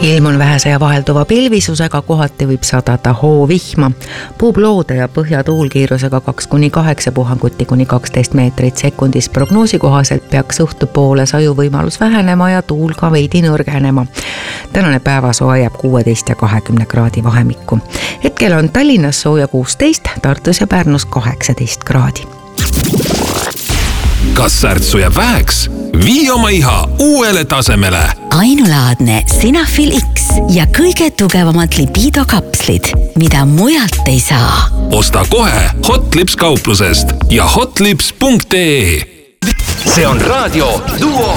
Ilm on vähese ja vahelduva pilvisusega, kohati võib sadada hoovihma. Puhub loode ja põhjatuul kiirusega 2-8 puhanguti kuni 12 meetrit sekundis. Prognoosi kohaselt peaks õhtu poole saju võimalus vähenema ja tuul ka veidi nõrgenema. Tänane päevasoe jääb 16 ja 20 kraadi vahemikku. Hetkel on Tallinnas sooja 16, Tartus ja Pärnus 18 kraadi. Kas särtsu jääb väheks? Vii oma iha uuele tasemele. Ainulaadne Sinafil X ja kõige tugevamad libido kapslid, mida mujalt ei saa. Osta kohe Hotlips kauplusest ja hotlips.ee. See on Raadio Duo.